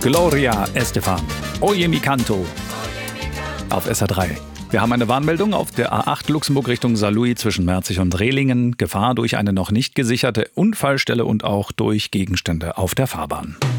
Gloria Estefan. Oye mi canto. Auf SR3. Wir haben eine Warnmeldung auf der A8 Luxemburg Richtung Saarlouis zwischen Merzig und Rehlingen. Gefahr durch eine noch nicht gesicherte Unfallstelle und auch durch Gegenstände auf der Fahrbahn.